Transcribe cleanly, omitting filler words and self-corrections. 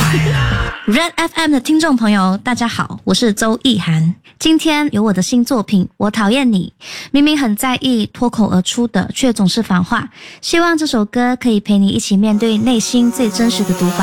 Red FM 的听众朋友大家好，我是周意涵。今天有我的新作品我讨厌你，明明很在意，脱口而出的却总是反话。希望这首歌可以陪你一起面对内心最真实的独白。